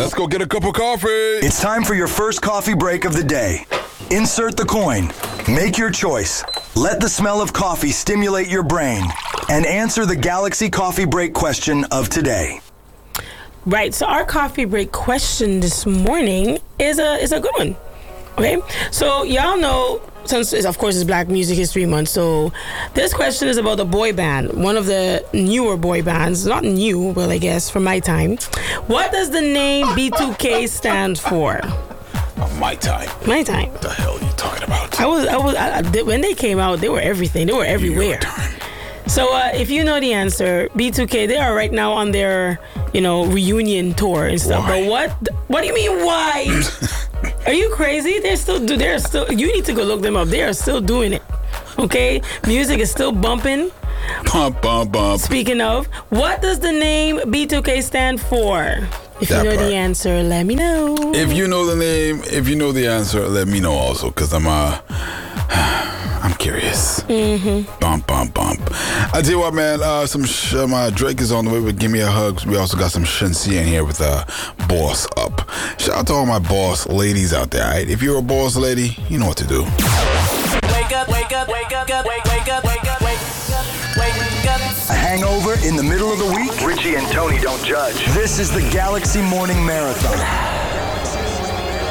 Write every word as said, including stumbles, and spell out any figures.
Let's go get a cup of coffee. It's time for your first coffee break of the day. Insert the coin. Make your choice. Let the smell of coffee stimulate your brain. And answer the Galaxy Coffee Break question of today. Right, so our coffee break question this morning is a is a good one. Okay, so y'all know, since of course it's Black Music History Month, so this question is about a boy band, one of the newer boy bands, not new, but I guess from my time. What does the name B two K stand for? Oh, my time. My time. What the hell are you talking about? I was, I was, I, I, when they came out, they were everything. They were everywhere. Your time. So uh, if you know the answer, B two K, they are right now on their, you know, reunion tour and stuff. Why? But what? What do you mean why? Are you crazy? They're still do. They're still. You need to go look them up. They are still doing it. Okay, music is still bumping. Bump, bump, bump. Speaking of, what does the name B two K stand for? If That you know part. the answer, let me know. If you know the name, if you know the answer, let me know also, because I'm uh, I'm curious. Mm-hmm. Bump, bump, bump. I tell you what, man. Uh, some sh- my Drake is on the way with "Give Me a Hug." We also got some Shensi in here with uh, "Boss Up." Shout out to all my boss ladies out there. Right? If you're a boss lady, you know what to do. Wake up, wake up, wake up, wake, wake up, wake up, wake up, wake up. A hangover in the middle of the week? Richie and Tony don't judge. This is the Galaxy Morning Marathon.